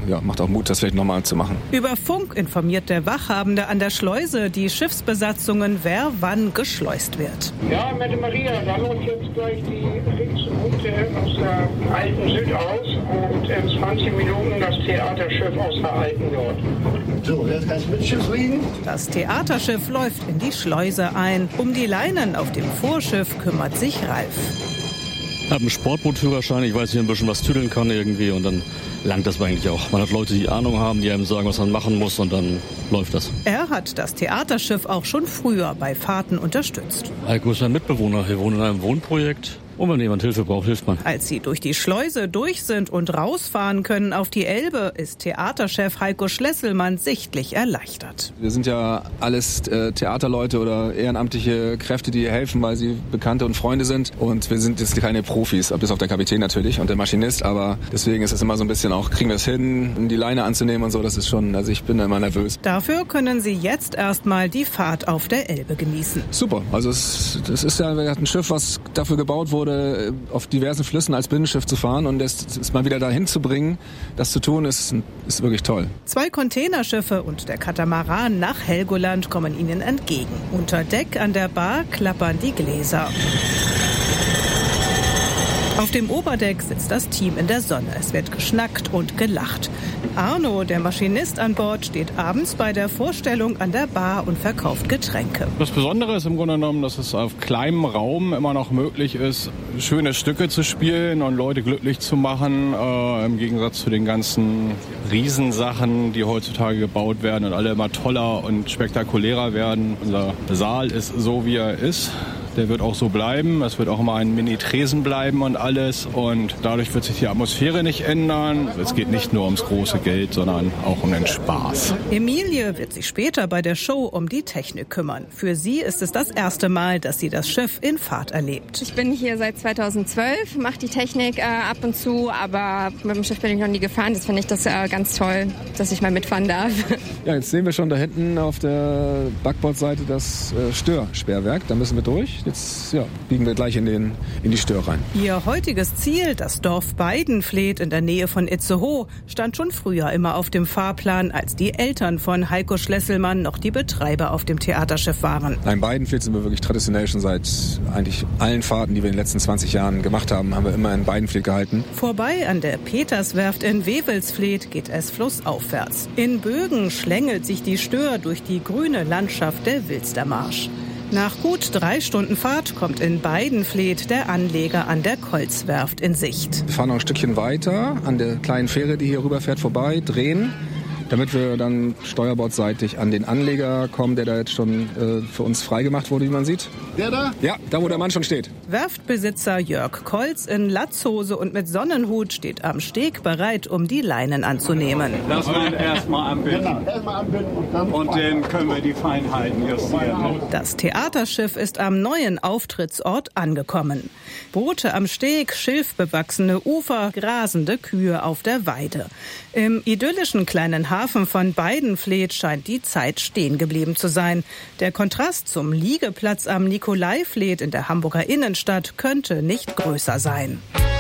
macht auch Mut, das vielleicht nochmal zu machen. Über Funk informiert der Wachhabende an der Schleuse die Schiffsbesatzungen, wer wann geschleust wird. Ja, Mette Maria, da läuft jetzt gleich die Kriegsroute aus der alten Süd aus und in 20 Minuten das Theaterschiff aus der alten Nord. So, jetzt kannst du mit Schiff fliegen. Das Theaterschiff läuft in die Schleuse ein. Um die Leinen auf dem Vorschiff kümmert sich Ralf. Ich habe einen Sportbootführerschein, ich weiß, wie man ein bisschen was tüdeln kann irgendwie und dann langt das eigentlich auch. Man hat Leute, die Ahnung haben, die einem sagen, was man machen muss und dann läuft das. Er hat das Theaterschiff auch schon früher bei Fahrten unterstützt. Heiko ist ein Mitbewohner, wir wohnen in einem Wohnprojekt. Und wenn jemand Hilfe braucht, hilft man. Als sie durch die Schleuse durch sind und rausfahren können auf die Elbe, ist Theaterchef Heiko Schlesselmann sichtlich erleichtert. Wir sind ja alles Theaterleute oder ehrenamtliche Kräfte, die helfen, weil sie Bekannte und Freunde sind. Und wir sind jetzt keine Profis, bis auf der Kapitän natürlich und der Maschinist. Aber deswegen ist es immer so ein bisschen auch, kriegen wir es hin, die Leine anzunehmen und so. Das ist schon, also ich bin da immer nervös. Dafür können sie jetzt erstmal die Fahrt auf der Elbe genießen. Super, also das ist ja ein Schiff, was dafür gebaut wurde, auf diversen Flüssen als Binnenschiff zu fahren und es mal wieder dahin zu bringen, das zu tun, ist wirklich toll. 2 Containerschiffe und der Katamaran nach Helgoland kommen ihnen entgegen. Unter Deck an der Bar klappern die Gläser. Auf dem Oberdeck sitzt das Team in der Sonne. Es wird geschnackt und gelacht. Arno, der Maschinist an Bord, steht abends bei der Vorstellung an der Bar und verkauft Getränke. Das Besondere ist im Grunde genommen, dass es auf kleinem Raum immer noch möglich ist, schöne Stücke zu spielen und Leute glücklich zu machen. Im Gegensatz zu den ganzen Riesensachen, die heutzutage gebaut werden und alle immer toller und spektakulärer werden. Unser Saal ist so, wie er ist. Der wird auch so bleiben. Es wird auch immer ein Mini-Tresen bleiben und alles. Und dadurch wird sich die Atmosphäre nicht ändern. Es geht nicht nur ums große Geld, sondern auch um den Spaß. Emilie wird sich später bei der Show um die Technik kümmern. Für sie ist es das erste Mal, dass sie das Schiff in Fahrt erlebt. Ich bin hier seit 2012, mache die Technik ab und zu, aber mit dem Schiff bin ich noch nie gefahren. Das finde ich ganz toll, dass ich mal mitfahren darf. Ja, jetzt sehen wir schon da hinten auf der Backbordseite das Störsperrwerk. Da müssen wir durch. Jetzt biegen wir gleich in die Stör rein. Ihr heutiges Ziel, das Dorf Beidenfleet in der Nähe von Itzehoe, stand schon früher immer auf dem Fahrplan, als die Eltern von Heiko Schlesselmann noch die Betreiber auf dem Theaterschiff waren. In Beidenfleet sind wir wirklich traditionell schon seit eigentlich allen Fahrten, die wir in den letzten 20 Jahren gemacht haben, haben wir immer in Beidenfleet gehalten. Vorbei an der Peterswerft in Wewelsfleet geht es flussaufwärts. In Bögen schlängelt sich die Stör durch die grüne Landschaft der Wilstermarsch. Nach gut 3 Stunden Fahrt kommt in Beidenfleet der Anleger an der Kolzwerft in Sicht. Wir fahren noch ein Stückchen weiter an der kleinen Fähre, die hier rüberfährt, vorbei, drehen, damit wir dann steuerbordseitig an den Anleger kommen, der da jetzt schon für uns freigemacht wurde, wie man sieht. Der da? Ja, da wo der Mann schon steht. Werftbesitzer Jörg Kolz in Latzhose und mit Sonnenhut steht am Steg bereit, um die Leinen anzunehmen. Das wird erstmal anbinden. Genau, erstmal anbinden und dann können wir die Feinheiten justieren. Das Theaterschiff ist am neuen Auftrittsort angekommen. Boote am Steg, schilfbewachsene Ufer, grasende Kühe auf der Weide. Im idyllischen kleinen Hafen von Beidenfleet scheint die Zeit stehen geblieben zu sein. Der Kontrast zum Liegeplatz am Nikolaifleet in der Hamburger Innenstadt könnte nicht größer sein.